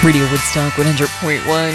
Radio Woodstock 100.1.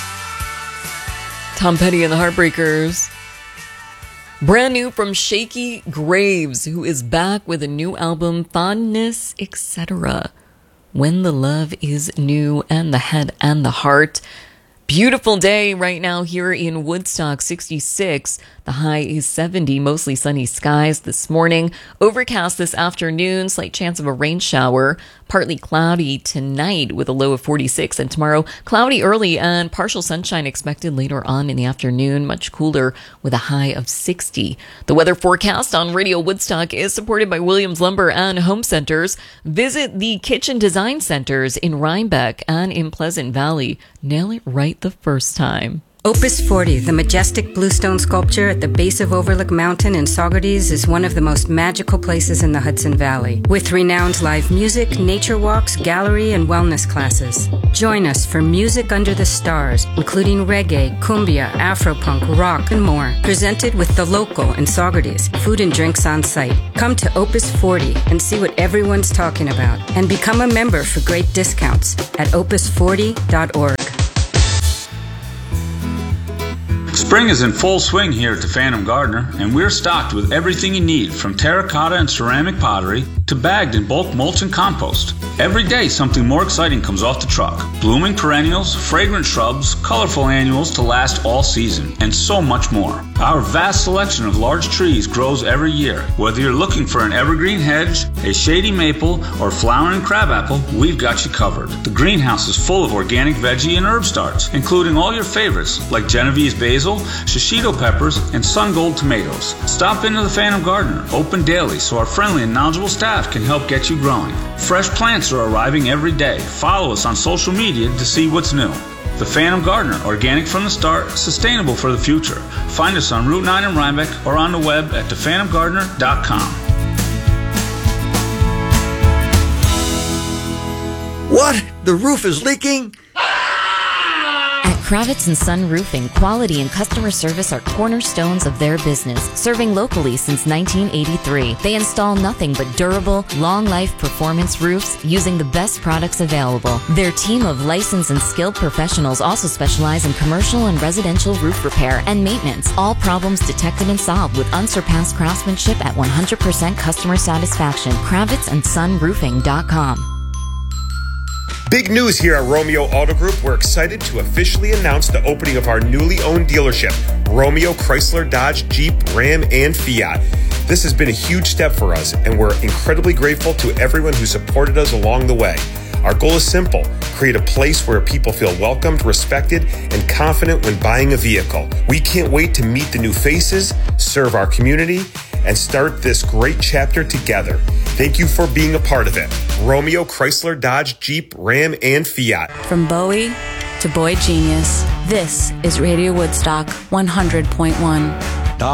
Tom Petty and the Heartbreakers. Brand new from Shakey Graves, who is back with a new album, Fondness, etc. When the Love is New, and the Head and the Heart. Beautiful day right now here in Woodstock, 66. The high is 70, mostly sunny skies this morning. Overcast this afternoon, slight chance of a rain shower. Partly cloudy tonight with a low of 46. And tomorrow, cloudy early and partial sunshine expected later on in the afternoon. Much cooler with a high of 60. The weather forecast on Radio Woodstock is supported by Williams Lumber and Home Centers. Visit the Kitchen Design Centers in Rhinebeck and in Pleasant Valley. Nail it right the first time. Opus 40, the majestic bluestone sculpture at the base of Overlook Mountain in Saugerties, is one of the most magical places in the Hudson Valley, with renowned live music, nature walks, gallery, and wellness classes. Join us for Music Under the Stars, including reggae, cumbia, afropunk, rock, and more, presented with The Local in Saugerties, food and drinks on site. Come to Opus 40 and see what everyone's talking about, and become a member for great discounts at opus40.org. Spring is in full swing here at the Phantom Gardener, and we're stocked with everything you need, from terracotta and ceramic pottery to bagged and bulk mulch and compost. Every day something more exciting comes off the truck. Blooming perennials, fragrant shrubs, colorful annuals to last all season, and so much more. Our vast selection of large trees grows every year. Whether you're looking for an evergreen hedge, a shady maple, or flowering crabapple, we've got you covered. The greenhouse is full of organic veggie and herb starts, including all your favorites like Genovese basil, shishito peppers, and sun gold tomatoes. Stop into the Phantom Gardener, open daily, so our friendly and knowledgeable staff can help get you growing. Fresh plants are arriving every day. Follow us on social media to see what's new. The Phantom Gardener, organic from the start, sustainable for the future. Find us on Route 9 in Rhinebeck or on the web at thephantomgardener.com. What? The roof is leaking? At Kravitz & Son Roofing, quality and customer service are cornerstones of their business, serving locally since 1983. They install nothing but durable, long-life performance roofs using the best products available. Their team of licensed and skilled professionals also specialize in commercial and residential roof repair and maintenance. All problems detected and solved with unsurpassed craftsmanship at 100% customer satisfaction. KravitzandSonRoofing.com. Big news here at Romeo Auto Group. We're excited to officially announce the opening of our newly owned dealership, Romeo Chrysler, Dodge, Jeep, Ram, and Fiat. This has been a huge step for us, and we're incredibly grateful to everyone who supported us along the way. Our goal is simple: create a place where people feel welcomed, respected, and confident when buying a vehicle. We can't wait to meet the new faces, serve our community, and start this great chapter together. Thank you for being a part of it. Romeo, Chrysler, Dodge, Jeep, Ram, and Fiat. From Bowie to Boy Genius, this is Radio Woodstock 100.1.